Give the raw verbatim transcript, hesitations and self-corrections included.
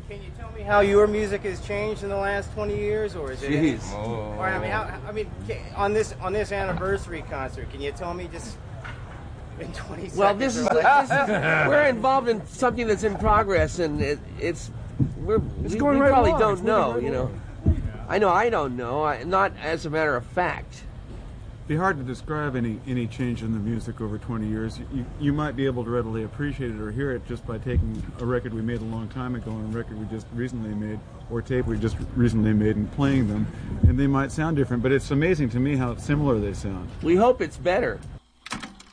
Can you tell me how your music has changed in the last twenty years, or is it? Jeez. Oh. Or, I mean, how, I mean, on this on this anniversary concert, can you tell me just in twenty seconds? Well, this is, like, this is we're involved in something that's in progress, and it, it's we're It's we, going we right probably along. don't It's know. moving right You know, along. I know I don't know. I, not as a matter of fact. It'd be hard to describe any, any change in the music over twenty years. You, you might be able to readily appreciate it or hear it just by taking a record we made a long time ago and a record we just recently made, or tape we just recently made, and playing them, and they might sound different, but it's amazing to me how similar they sound. We hope it's better.